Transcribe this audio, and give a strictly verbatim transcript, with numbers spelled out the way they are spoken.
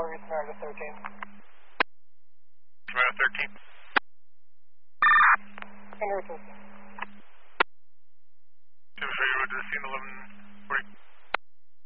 Target Sonata thirteen. Sonata thirteen. Under assistance. Jim, are you to the scene eleven forty?